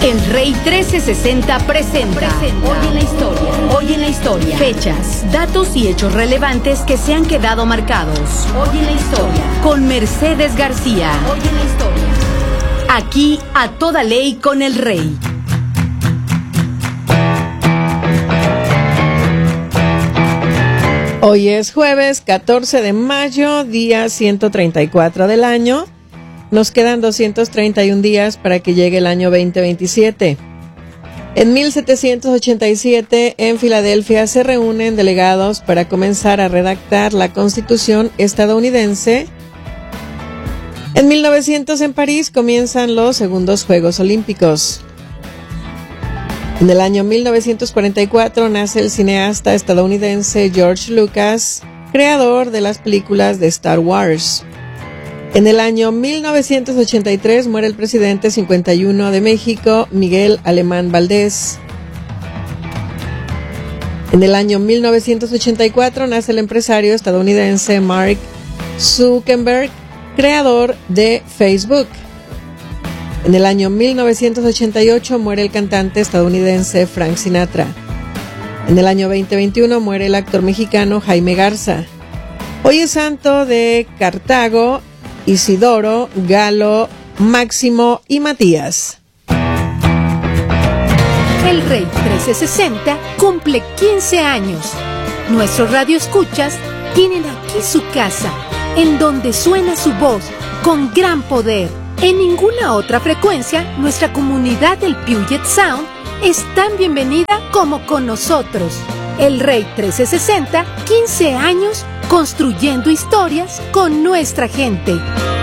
El Rey 1360 presenta Hoy en la Historia. Hoy en la Historia. Fechas, datos y hechos relevantes que se han quedado marcados. Hoy en la Historia. Con Mercedes García. Hoy en la Historia. Aquí a toda ley con el Rey. Hoy es jueves 14 de mayo, día 134 del año. Nos quedan 231 días para que llegue el año 2027. En 1787, en Filadelfia, se reúnen delegados para comenzar a redactar la Constitución estadounidense. En 1900, en París, comienzan los segundos Juegos Olímpicos. En el año 1944 nace el cineasta estadounidense George Lucas, creador de las películas de Star Wars. En el año 1983 muere el presidente 51 de México, Miguel Alemán Valdés. En el año 1984 nace el empresario estadounidense Mark Zuckerberg, creador de Facebook. En el año 1988 muere el cantante estadounidense Frank Sinatra. En el año 2021 muere el actor mexicano Jaime Garza. Hoy es santo de Cartago, Isidoro, Galo, Máximo y Matías. El Rey 1360 cumple 15 años. Nuestros radioescuchas tienen aquí su casa, en donde suena su voz con gran poder. En ninguna otra frecuencia, nuestra comunidad del Puget Sound es tan bienvenida como con nosotros. El Rey 1360, 15 años construyendo historias con nuestra gente.